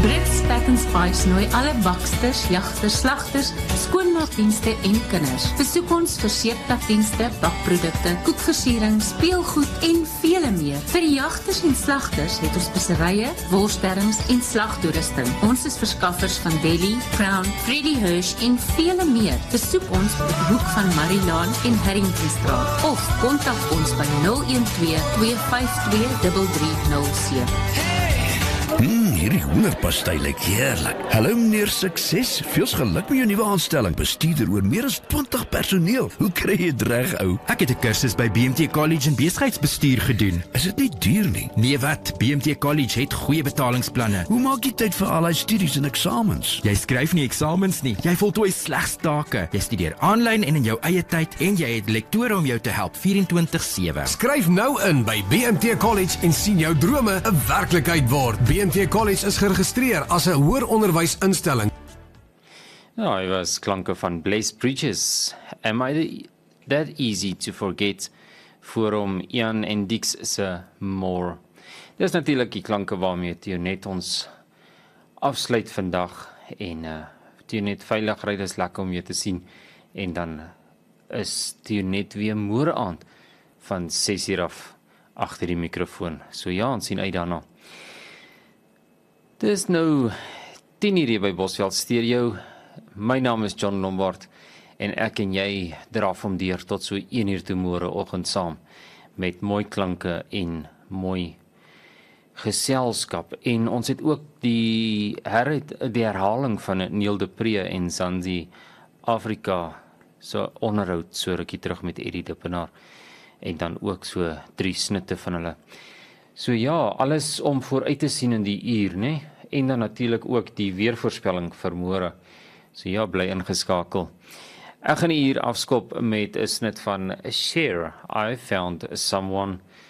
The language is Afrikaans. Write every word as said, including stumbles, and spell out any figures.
Brits Pack and Spice nooi alle baksters, jagters, slagters, skoonmaakdienste en kinders. Besoek ons vir seeptakdienste, bakprodukte, koekversiering, speelgoed en vele meer. Vir die jagters en slagters het ons speserye, worsterings en slagtoerusting. Ons is verskaffers van Deli, Crown, Freddy Hirsch en vele meer. Besoek ons op die hoek van Marilaan en Harringtonstraat of kontak ons by nul een twee, twee vyf twee, drie drie nul sewe. Hmm, hierdie hoenderpastei lyk heerlik. Hallo meneer Sukses, veels geluk met jou nuwe aanstelling. Bestuurder oor meer as twintig personeel. Hoe kry jy dit reg, ou? Ek het 'n kursus by B M T College in besigheidsbestuur gedoen. Is dit nie duur nie? Nee wat, B M T College het goeie betalingsplanne. Hoe maak jy tyd vir al die studies en eksamens? Jy skryf nie eksamens nie, jy voltooi slegs take. Jy studeer aanlyn en in jou eie tyd en jy het lektore om jou te help vyf-en-twintig sewe. Skryf nou in by B M T College en sien jou drome 'n werklikheid word. B M T College is geregistreer as 'n hoër onderwysinstelling. Ja, hy was klanke van Blaze Bridges. Am I the, that easy to forget? Voor hom Ian en Dix se More. Dis natuurlik die klanke waarmee Tionet ons afsluit vandag en uh, Tionet veilig ry, dis lekker om jou te sien. En dan is Tionet weer môre aand van ses uur af agter die mikrofoon. So ja, ons sien uit daarna. Dis nou tien uur hier by Bosveld Stereo. My naam is John Lombard en ek en jy draf om deur tot so een uur toe môre oggend saam met mooi klanke en mooi geselskap. En ons het ook die, her, die herhaling van Neil de Pre en Zanzi Afrika so onderhoud so rukkie terug met Eddie Dippenaar en dan ook so drie snitte van hulle. So ja, alles om vooruit te sien in die uur, né? En dan natuurlik ook die weervoorspelling vir môre. So ja, bly ingeskakel. Ek gaan hier afskop met 'n snit van Cher, I Found Someone.